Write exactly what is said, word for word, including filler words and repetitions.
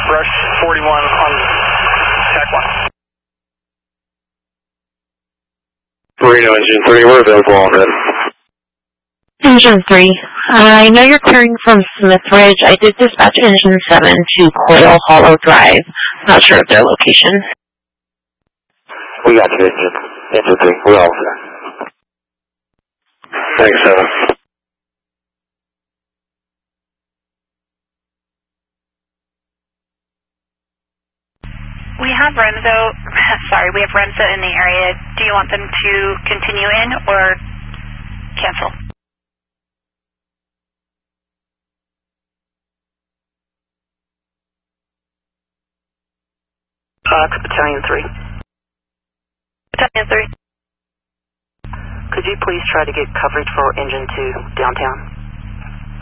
Rush forty-one on Tac one. Reno Engine three, we're available on red. Engine three, I know you're clearing from Smith Ridge. I did dispatch Engine seven to Coyle Hollow Drive. Not sure of their location. We got you, Engine. Engine three, we're all there. Thanks, seven. We have Remso, sorry, we have Remso in the area. Do you want them to continue in or cancel? Uh, Battalion three. Battalion three. Could you please try to get coverage for Engine two downtown?